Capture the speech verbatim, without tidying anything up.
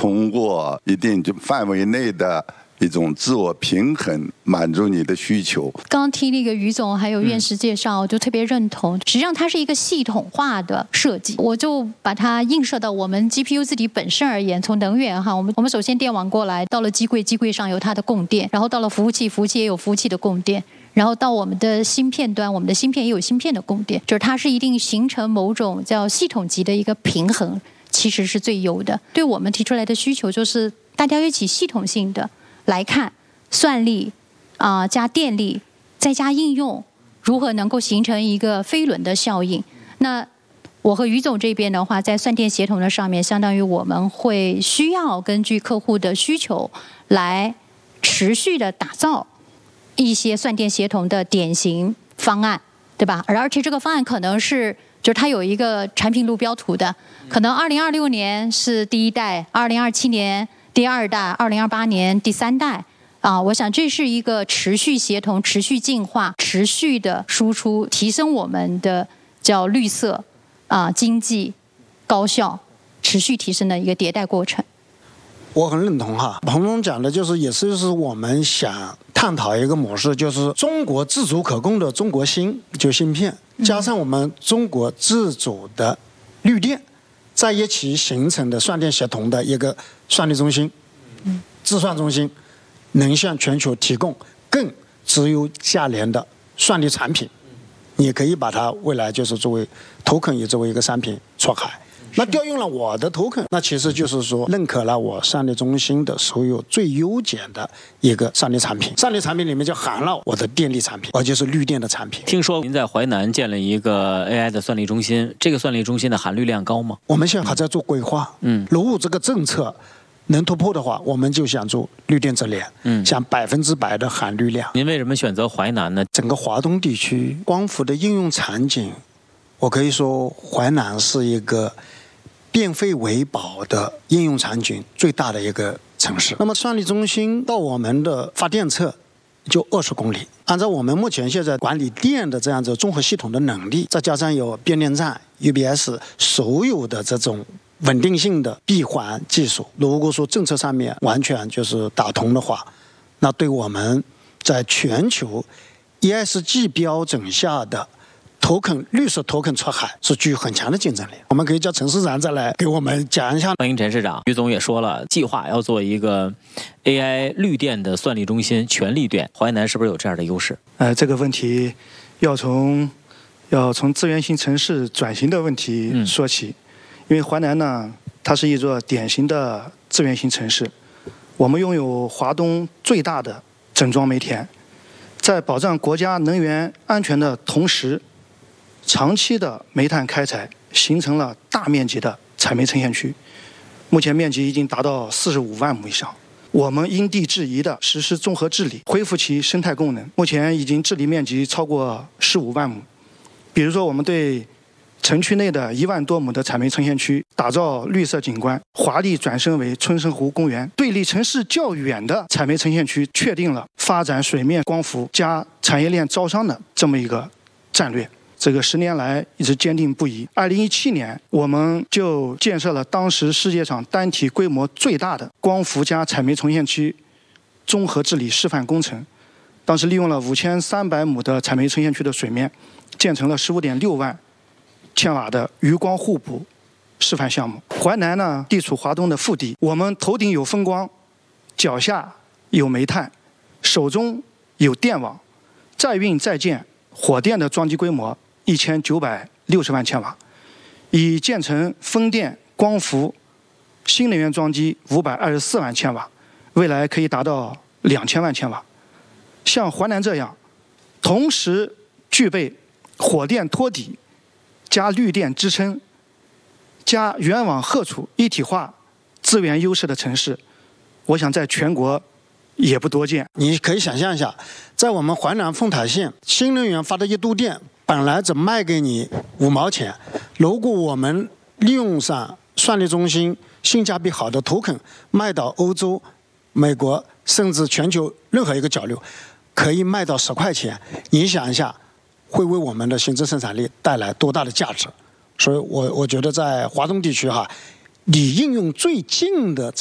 通过一定就范围内的一种自我平衡，满足你的需求。 刚刚听那个于总还有院士介绍，我就特别认同。实际上它是一个系统化的设计，我就把它映射到我们 G P U 自己本身而言。从能源哈，我们我们首先电网过来，到了机柜，机柜上有它的供电，然后到了服务器，服务器也有服务器的供电，然后到我们的芯片端，我们的芯片也有芯片的供电，就是它是一定形成某种叫系统级的一个平衡，其实是最优的。对我们提出来的需求就是大家一起系统性的来看算力啊、呃、加电力再加应用如何能够形成一个飞轮的效应。那我和于总这边的话，在算电协同的上面，相当于我们会需要根据客户的需求来持续的打造一些算电协同的典型方案，对吧？而而且这个方案可能是就是它有一个产品路标图的，可能二零二六年是第一代，二零二七年第二代，二零二八年第三代啊，我想这是一个持续协同、持续进化、持续的输出，提升我们的叫绿色啊、经济、高效、持续提升的一个迭代过程。 我很认同哈，彭总讲的就是也是就是我们想探讨一个模式，就是中国自主可供的中国芯，就芯片，加上我们中国自主的绿电，在一起形成的算电协同的一个算力中心、计算中心，能向全球提供更直邮价廉的算力产品。你可以把它未来就是作为 token 也作为一个商品出海。那调用了我的 token， 那其实就是说认可了我算力中心的所有最优简的一个算力产品。算力产品里面就含了我的电力产品，而就是绿电的产品。 听说您在淮南建了一个 A I 的算力中心，这个算力中心的含绿量高吗？ 我们现在还在做规划。嗯，如果这个政策能突破的话，我们就想做绿电直连，嗯，想百分之百的含绿量。 您为什么选择淮南呢？ 整个华东地区光伏的应用场景，我可以说淮南是一个变废为宝的应用场景最大的一个城市。那么算力中心到我们的发电侧就二十公里，按照我们目前现在管理电的这样子综合系统的能力，再加上有变电站 U B S 所有的这种稳定性的闭环技术，如果说政策上面完全就是打通的话，那对我们在全球 E S G 标准下的token 绿色 token 出海是具有很强的竞争力。我们可以叫陈市长再来给我们讲一下。 欢迎陈市长。于总也说了，计划要做一个 A I 绿电的算力中心，全绿电。淮南是不是有这样的优势？ 呃，这个问题要从要从资源型城市转型的问题说起。嗯，因为淮南呢，它是一座典型的资源型城市，我们拥有华东最大的整装煤田，在保障国家能源安全的同时，长期的煤炭开采形成了大面积的采煤呈现区，目前面积已经达到四十五万亩以上。我们因地制宜的实施综合治理，恢复其生态功能，目前已经治理面积超过十五万亩。比如说，我们对城区内的一万多亩的采煤呈现区打造绿色景观，华丽转身为春生湖公园。对离城市较远的采煤呈现区确定了发展水面光伏加产业链招商的这么一个战略。这个十年来一直坚定不移。二零一七年，我们就建设了当时世界上单体规模最大的光伏加采煤呈现区综合治理示范工程。当时利用了五千三百亩的采煤呈现区的水面，建成了十五点六万千瓦的余光互补示范项目。淮南呢，地处华东的腹地，我们头顶有风光，脚下有煤炭，手中有电网，再运再建火电的装机规模一千九百六十万千瓦，已建成风电、光伏、新能源装机五百二十四万千瓦，未来可以达到两千万千瓦。像淮南这样，同时具备火电托底加绿电支撑加源网荷储一体化资源优势的城市，我想在全国也不多见。 你可以想象一下，在我们淮南凤塔县，新能源发的一度电本来只卖给你五毛钱，如果我们利用上算力中心性价比好的 token 卖到欧洲、美国甚至全球任何一个角落，可以卖到十块钱。你想一下，会为我们的新增生产力带来多大的价值？所以我我觉得在华东地区哈，离应用最近的